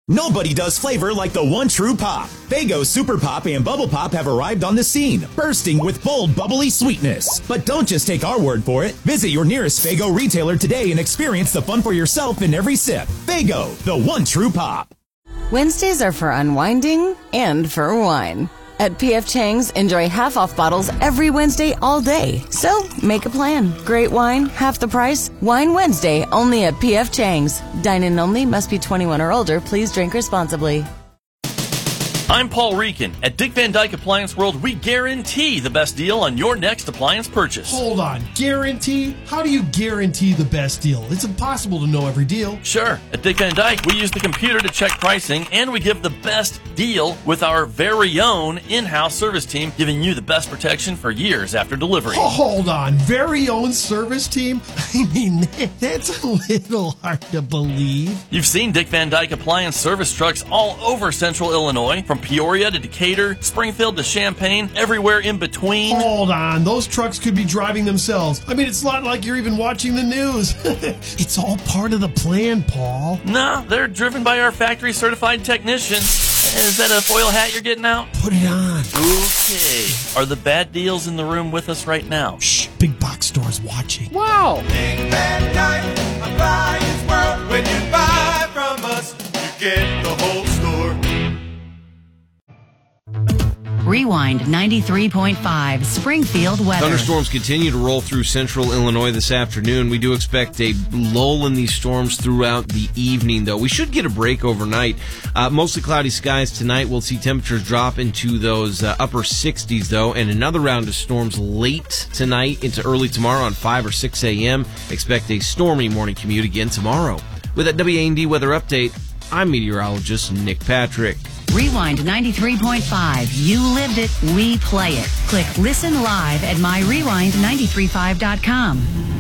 Nobody does flavor like the one true pop. Faygo Super Pop and Bubble Pop have arrived on the scene, bursting with bold, bubbly sweetness. But don't just take our word for it. Visit your nearest Faygo retailer today and experience the fun for yourself in every sip. Faygo, the one true pop. Wednesdays are for unwinding and for wine. At P.F. Chang's, enjoy half-off bottles every Wednesday all day. So, make a plan. Great wine, half the price. Wine Wednesday, only at P.F. Chang's. Dine-in only, must be 21 or older. Please drink responsibly. I'm Paul Reekin. At Dick Van Dyke Appliance World, we guarantee the best deal on your next appliance purchase. Hold on, guarantee? How do you guarantee the best deal? It's impossible to know every deal. Sure. At Dick Van Dyke, we use the computer to check pricing, and we give the best deal with our very own in-house service team, giving you the best protection for years after delivery. Oh, hold on, very own service team? I mean, that's a little hard to believe. You've seen Dick Van Dyke Appliance service trucks all over Central Illinois, from Peoria to Decatur, Springfield to Champaign, everywhere in between. Hold on, those trucks could be driving themselves. I mean, it's not like you're even watching the news. It's all part of the plan, Paul. No, they're driven by our factory-certified technicians. Is that a foil hat you're getting out? Put it on. Okay. Are the bad deals in the room with us right now? Shh, big box store's watching. Wow. Big Bad Dyke Appliance World. When you buy from us, you get the whole store. Rewind 93.5 Springfield weather. Thunderstorms continue to roll through central Illinois this afternoon. We do expect a lull in these storms throughout the evening, though. We should get a break overnight. Mostly cloudy skies tonight. We'll see temperatures drop into those upper 60s, though, and another round of storms late tonight into early tomorrow on 5 or 6 a.m. Expect a stormy morning commute again tomorrow. With that WAND weather update, I'm meteorologist Nick Patrick. Rewind 93.5. You lived it, we play it. Click Listen Live at myrewind935.com.